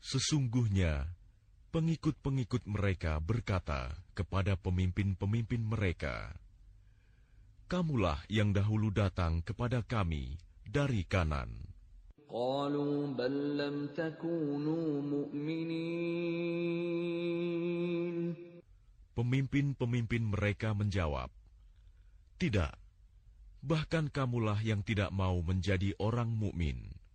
Sesungguhnya, pengikut-pengikut mereka berkata kepada pemimpin-pemimpin mereka, "Kamulah yang dahulu datang kepada kami dari kanan." قالوا بل لم تكونوا مؤمنين. Pemimpin-pemimpin mereka menjawab, "Tidak, bahkan kamulah yang tidak mau menjadi orang mukmin."